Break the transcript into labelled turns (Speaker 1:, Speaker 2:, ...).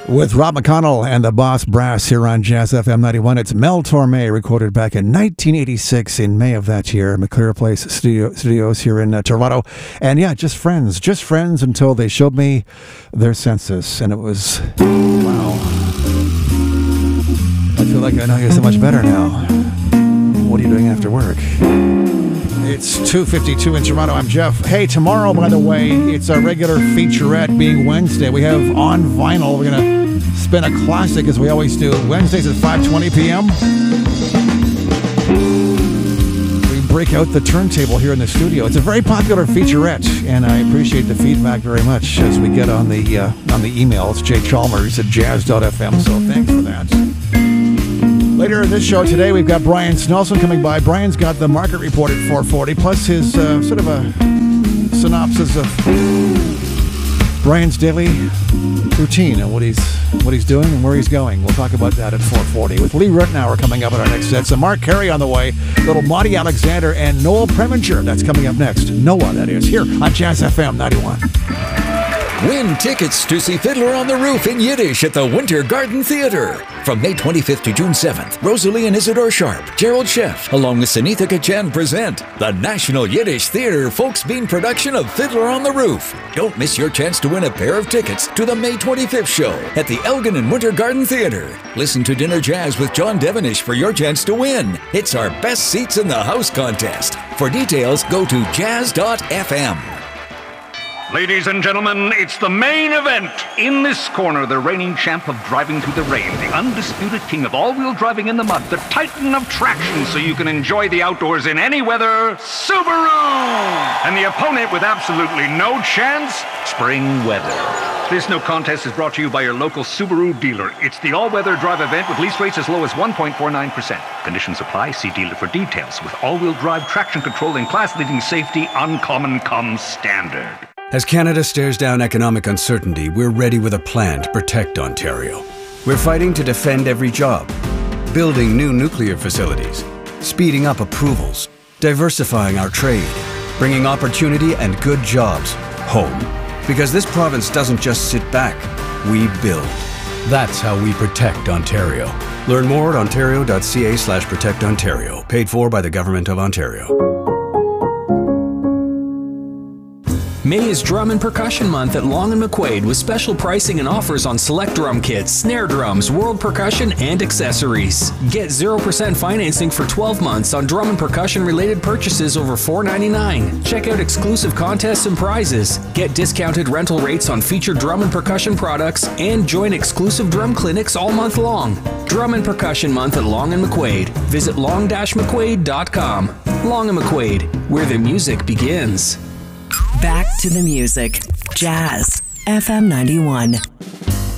Speaker 1: With Rob McConnell and the Boss Brass here on Jazz FM 91. It's Mel Torme, recorded back in 1986 in May of that year. McClure Place Studios here in Toronto. And yeah, just friends until they showed me their census. And it was, wow. I feel like I know you so much better now. What are you doing after work? It's 2:52 in Toronto. I'm Jeff. Hey, tomorrow, by the way, it's our regular featurette being Wednesday. We have On Vinyl. We're going to spin a classic as we always do. Wednesdays at 5:20 p.m. We break out the turntable here in the studio. It's a very popular featurette, and I appreciate the feedback very much as we get on the email. It's jchalmers@jazz.fm, so thanks for that. Later in this show today, we've got Brian Snelson coming by. Brian's got the market report at 4:40, plus his sort of a synopsis of Brian's daily routine and what he's doing and where he's going. We'll talk about that at 4:40 with Lee Ritenour coming up in our next set. So Mark Carey on the way, little Monty Alexander and Noel Preminger. That's coming up next. Noah, that is, here on Jazz FM 91.
Speaker 2: Win tickets to see Fiddler on the Roof in Yiddish at the Winter Garden Theatre. From May 25th to June 7th, Rosalie and Isidore Sharp, Gerald Sheff, along with Sunitha Kachan present the National Yiddish Theatre Folksbean production of Fiddler on the Roof. Don't miss your chance to win a pair of tickets to the May 25th show at the Elgin and Winter Garden Theatre. Listen to Dinner Jazz with John Devenish for your chance to win. It's our Best Seats in the House contest. For details, go to jazz.fm.
Speaker 3: Ladies and gentlemen, it's the main event. In this corner, the reigning champ of driving through the rain, the undisputed king of all-wheel driving in the mud, the titan of traction so you can enjoy the outdoors in any weather, Subaru! And the opponent with absolutely no chance, spring weather. This no contest is brought to you by your local Subaru dealer. It's the all-weather drive event with lease rates as low as 1.49%. Conditions apply. See dealer for details. With all-wheel drive traction control and class-leading safety, uncommon comes standard.
Speaker 4: As Canada stares down economic uncertainty, we're ready with a plan to protect Ontario. We're fighting to defend every job, building new nuclear facilities, speeding up approvals, diversifying our trade, bringing opportunity and good jobs home. Because this province doesn't just sit back, we build. That's how we protect Ontario. Learn more at ontario.ca/protectontario. Paid for by the Government of Ontario.
Speaker 5: May is Drum and Percussion Month at Long & McQuaid with special pricing and offers on select drum kits, snare drums, world percussion, and accessories. Get 0% financing for 12 months on drum and percussion related purchases over $4.99. Check out exclusive contests and prizes. Get discounted rental rates on featured drum and percussion products and join exclusive drum clinics all month long. Drum and Percussion Month at Long & McQuaid. Visit long-mcquaid.com. Long & McQuaid, where the music begins.
Speaker 6: Back to the music. Jazz FM 91.